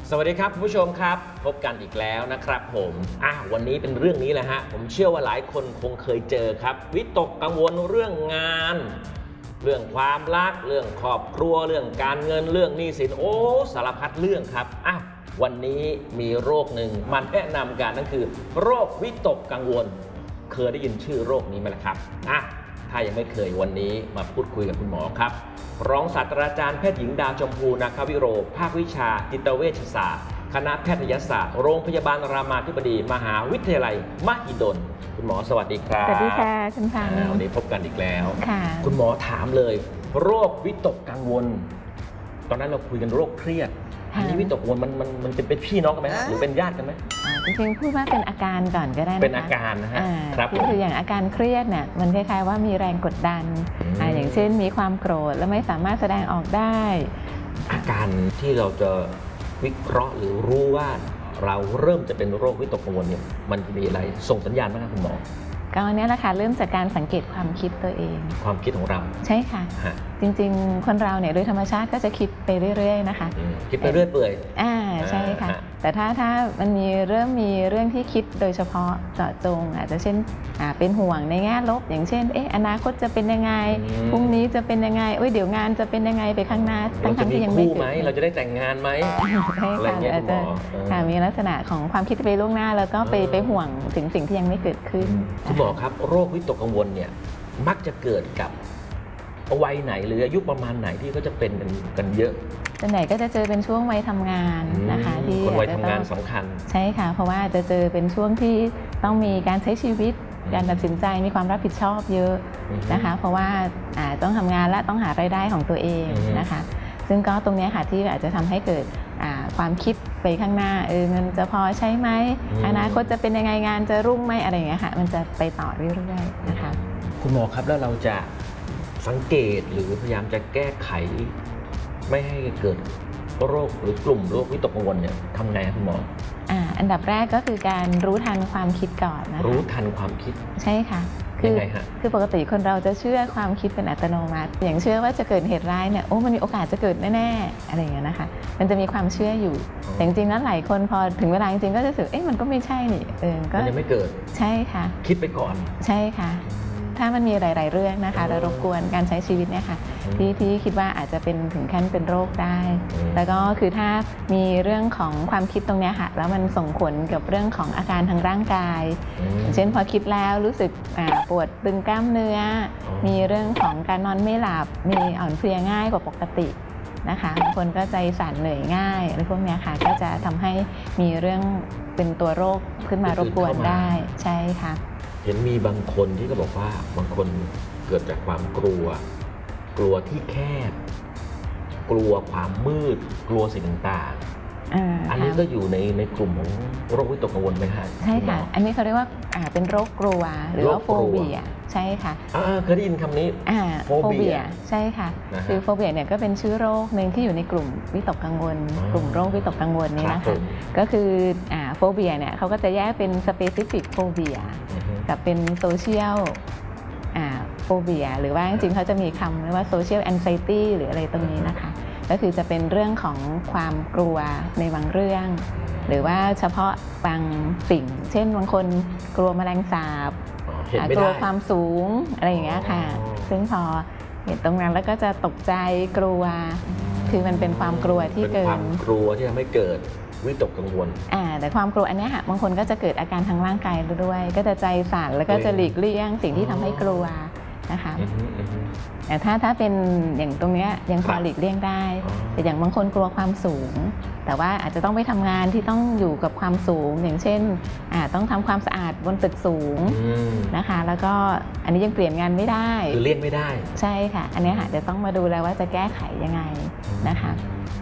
สวัสดีครับคุณผู้ชมครับพบกันอีกแล้วนะครับผมวันนี้เป็นเรื่องนี้แหละฮะผมเชื่อว่าหลายคนคงเคยเจอครับวิตกกังวลเรื่องงานเรื่องความรักเรื่องครอบครัวเรื่องการเงินเรื่องหนี้สินสารพัดเรื่องครับวันนี้มีโรคหนึ่งมันแนะนำกันนั่นคือโรควิตกกังวลเคยได้ยินชื่อโรคนี้ไหมล่ะครับถ้ายังไม่เคยวันนี้มาพูดคุยกับคุณหมอครับรองศาสตราจารย์แพทย์หญิงดาวชมพูนาควิโรภาควิชาจิตเวชศาสตร์คณะแพทยศาสตร์โรงพยาบาลรามาธิบดีมหาวิทยาลัยมหิดลคุณหมอสวัสดีครับสวัสดีค่ะคุณพันธ์วันนี้พบกันอีกแล้วค่ะคุณหมอถามเลยโรควิตกกังวลตอนนั้นเราคุยกันโรคเครียดอันนี้วิตกกังวลมันเป็นพี่น้องกันไหมหรือเป็นญาติกันไหมจริงๆพูดว่าเป็นอาการก่อนก็ได้นะคะเป็นอาการนะฮะครับคืออย่างอาการเครียดเนี่ยมันคล้ายๆว่ามีแรงกดดันอย่างเช่นมีความโกรธแล้วไม่สามารถแสดงออกได้อาการที่เราจะวิเคราะห์หรือรู้ว่าเราเริ่มจะเป็นโรควิตกกังวลเนี่ยมันมีอะไรส่งสัญญาณไหมครับคุณหมอก็อันนี้แหละค่ะเริ่มจากการสังเกตความคิดตัวเองความคิดของเราใช่ค่ะจริงๆคนเราเนี่ยโดยธรรมชาติก็จะคิดไปเรื่อยๆนะคะคิดไปเรื่อยเปื่อยใช่ค่ะแต่ถ้ามันมีเรื่องที่คิดโดยเฉพาะเจาะจงอาจจะเช่นเป็นห่วงในแง่ลบอย่างเช่นอนาคตจะเป็นยังไงพรุ่งนี้จะเป็นยังไงเดี๋ยวงานจะเป็นยังไงไปข้างหน้าทั้งที่ยังไม่เกิดเราจะได้แต่งงานไหมอะไรเงี้ยอาจจะมีลักษณะของความคิดไปล่วงหน้าแล้วก็ไปห่วงถึงสิ่งที่ยังไม่เกิดขึ้นคุณหมอครับโรควิตกกังวลเนี่ยมักจะเกิดกับวัยไหนหรืออายุประมาณไหนที่เขาจะเป็นกันเยอะส่วนใหญ่ก็จะเจอเป็นช่วงวัยทำงานนะคะที่คนวัยทำงานสำคัญใช่ค่ะเพราะว่าจะเจอเป็นช่วงที่ต้องมีการใช้ชีวิตการตัดสินใจมีความรับผิดชอบเยอะนะคะเพราะว่าต้องทำงานและต้องหารายได้ของตัวเองนะคะซึ่งก็ตรงนี้ค่ะที่อาจจะทำให้เกิดความคิดไปข้างหน้าเงินจะพอใช้ไหมอนาคตจะเป็นยังไงงานจะรุ่งไหมอะไรอย่างเงี้ยค่ะมันจะไปต่อเรื่อยๆนะคะคุณหมอครับแล้วเราจะสังเกตหรือพยายามจะแก้ไขไม่ให้เกิดโรคหรือกลุ่มโรควิตกกังวลเนี่ยทำไงครับคุณหมออันดับแรกก็คือการรู้ทันความคิดก่อนนะคะรู้ทันความคิดใช่ค่ะคือปกติคนเราจะเชื่อความคิดเป็นอัตโนมัติอย่างเชื่อว่าจะเกิดเหตุร้ายเนี่ยมันมีโอกาสจะเกิดแน่ๆอะไรอย่างเงี้ยนะคะมันจะมีความเชื่ออยู่แต่จริงๆแล้วหลายคนพอถึงเวลาจริงๆก็จะรู้สึกมันก็ไม่ใช่นี่ก็ยังไม่เกิดใช่ค่ะคิดไปก่อนใช่ค่ะถ้ามันมีหลายๆเรื่องนะคะแล้วรบกวนการใช้ชีวิตเนี่ยค่ะที่คิดว่าอาจจะเป็นถึงขั้นเป็นโรคได้แล้วก็คือถ้ามีเรื่องของความคิดตรงนี้ค่ะแล้วมันส่งผลกับเรื่องของอาการทางร่างกายเช่นพอคิดแล้วรู้สึกปวดตึงกล้ามเนื้อมีเรื่องของการนอนไม่หลับมีอ่อนเพลียง่ายกว่าปกตินะคะบางคนก็ใจสั่นเหนื่อยง่ายอะไรพวกนี้ค่ะก็จะทำให้มีเรื่องเป็นตัวโรคขึ้นมารบกวนได้ใช่ค่ะเห็นมีบางคนที่ก็บอกว่าบางคนเกิดจากความกลัวที่แคบกลัวความมืดกลัวสิ่งต่างๆอันนี้ก็อยู่ในกลุ่มของโรควิตกกังวลไหมคะใช่ค่ะอันนี้เขาเรียกว่าเป็นโรคกลัวหรือว่าโฟเบียใช่ค่ะเคยได้ยินคำนี้โฟเบียใช่ค่ะคือโฟเบียเนี่ยก็เป็นชื่อโรคหนึ่งที่อยู่ในกลุ่มวิตกกังวลกลุ่มโรควิตกกังวลนี้นะคะก็คือโฟเบียเนี่ยเขาก็จะแยกเป็นสเปซิฟิกโฟเบียกับเป็นโซเชียลโฟเบียหรือว่าจริงๆเขาจะมีคำเรียกว่าโซเชียลแอนไซตี้หรืออะไรตรงนี้นะคะก็คือจะเป็นเรื่องของความกลัวในบางเรื่องหรือว่าเฉพาะบางสิ่งเช่นบางคนกลัวแมลงสาบกลัวความสูงอะไรอย่างเงี้ยค่ะซึ่งพอเห็นตรงนั้นแล้วก็จะตกใจกลัวคือมันเป็นความกลัวที่เกินความกลัวที่ทำให้เกิดวิตกกังวลแต่ความกลัวอันนี้ค่ะบางคนก็จะเกิดอาการทางร่างกายด้วยก็จะใจสั่นแล้วก็จะหลีกเลี่ยงสิ่งที่ทำให้กลัวนะคะแต่ถ้าเป็นอย่างตรงนี้ยังพอหลีกเลี่ยงได้แต่อย่างบางคนกลัวความสูงแต่ว่าอาจจะต้องไปทำงานที่ต้องอยู่กับความสูงอย่างเช่นต้องทำความสะอาดบนตึกสูงนะคะแล้วก็อันนี้ยังเปลี่ยนงานไม่ได้คือเลี่ยงไม่ได้ใช่ค่ะอันนี้ค่ะจะต้องมาดูแล้วว่าจะแก้ไขยังไงนะคะ